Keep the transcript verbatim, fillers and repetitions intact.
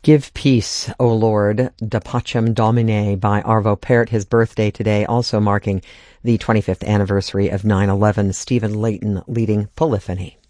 Give Peace, O Lord, Da Pacem Domine by Arvo Pärt, his birthday today, also marking the twenty-fifth anniversary of nine eleven. Stephen Layton leading Polyphony.